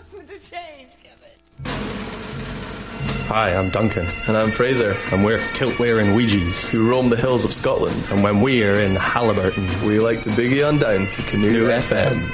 with the change, Kevin. Hi, I'm Duncan. And I'm Fraser. And we're kilt-wearing Ouija's who roam the hills of Scotland. And when we are in Halliburton, we like to boogie on down to Canoe FM.